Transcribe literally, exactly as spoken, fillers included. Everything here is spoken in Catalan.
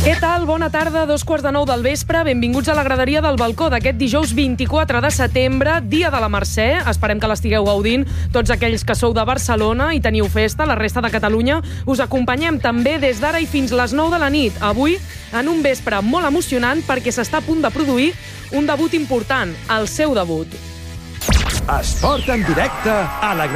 Què tal? Bona tarda, dos quarts de nou del vespre. Benvinguts a la graderia del balcó d'aquest dijous vint-i-quatre de setembre, dia de la Mercè. Esperem que l'estigueu gaudint tots aquells que sou de Barcelona i teniu festa. La resta de Catalunya us acompanyem també des d'ara i fins les nou de la nit. Avui, en un vespre molt emocionant perquè s'està a punt de produir un debut important, el seu debut. Esport en directe a la